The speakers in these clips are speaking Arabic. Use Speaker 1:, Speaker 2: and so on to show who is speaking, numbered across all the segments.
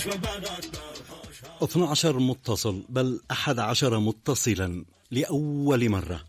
Speaker 1: 12 متصل بل 11 متصلا لأول مرة.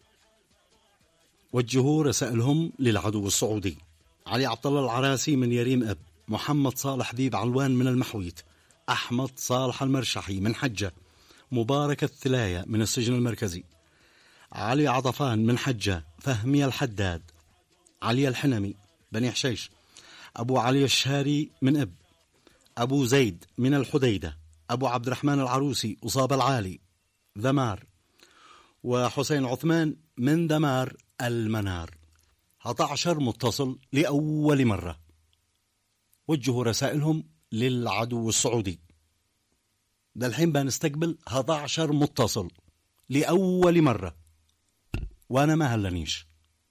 Speaker 1: وجهوا رسائلهم للعدو السعودي: علي عبد الله العراسي من يريم أب، محمد صالح ذيب علوان من المحويت، أحمد صالح المرشحي من حجة، مبارك الثلاية من السجن المركزي، علي عطفان من حجة، فهمي الحداد، علي الحنمي بني حشيش، أبو علي الشهري من أب، أبو زيد من الحديدة، أبو عبد الرحمن العروسي أصاب العالي ذمار، وحسين عثمان من ذمار المنار. 11 متصل لأول مرة. وجهوا رسائلهم للعدو السعودي. ده الحين بنستقبل 11 متصل لأول مرة وأنا ما هلنيش.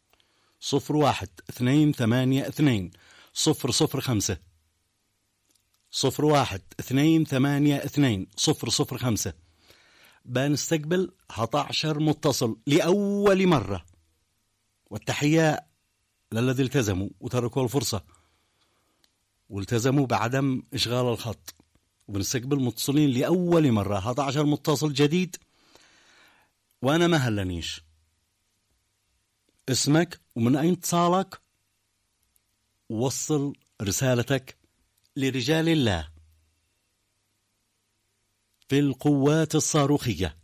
Speaker 1: 01-282-005 01-282-005. بنستقبل 11 متصل لأول مرة. والتحية للذي التزموا وتركوا الفرصة والتزموا بعدم إشغال الخط. وبنستقبل متصلين لأول مرة 11 متصل جديد وأنا ما هلنيش. اسمك ومن أين اتصالك، وصل رسالتك لرجال الله في القوات الصاروخية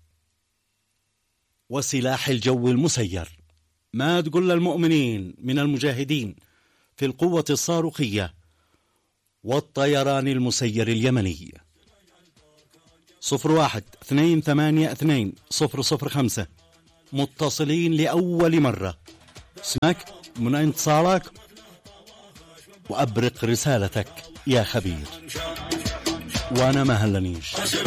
Speaker 1: وسلاح الجو المسير. ما تقول للمؤمنين من المجاهدين في القوة الصاروخية والطيران المسير اليمني. 01-282-005 متصلين لأول مرة. اسمك من أين اتصالك وأبرق رسالتك يا خبير وأنا ما هلنيش.